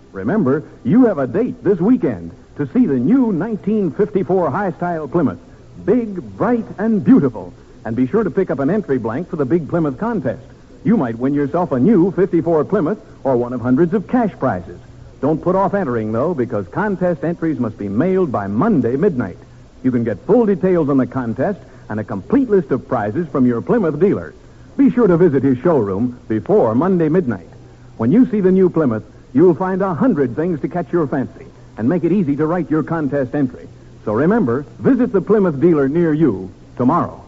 Remember, you have a date this weekend to see the new 1954 high-style Plymouth. Big, bright, and beautiful. And be sure to pick up an entry blank for the Big Plymouth contest. You might win yourself a new 54 Plymouth or one of hundreds of cash prizes. Don't put off entering, though, because contest entries must be mailed by Monday midnight. You can get full details on the contest and a complete list of prizes from your Plymouth dealer. Be sure to visit his showroom before Monday midnight. When you see the new Plymouth, you'll find 100 things to catch your fancy and make it easy to write your contest entry. So remember, visit the Plymouth dealer near you tomorrow.